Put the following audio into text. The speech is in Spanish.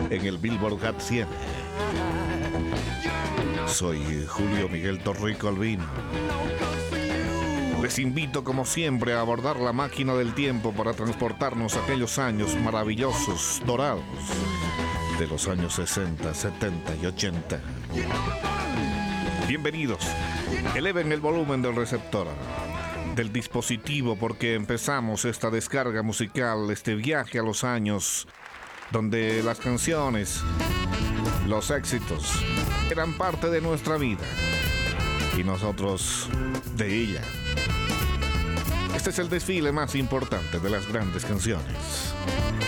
en el Billboard Hot 100. Soy Julio Miguel Torrico Albino. Les invito como siempre a abordar la máquina del tiempo para transportarnos a aquellos años maravillosos, dorados, de los años 60, 70 y 80. Bienvenidos. Eleven el volumen del receptor, del dispositivo, porque empezamos esta descarga musical, este viaje a los años donde las canciones, los éxitos, eran parte de nuestra vida y nosotros de ella. Este es el desfile más importante de las grandes canciones.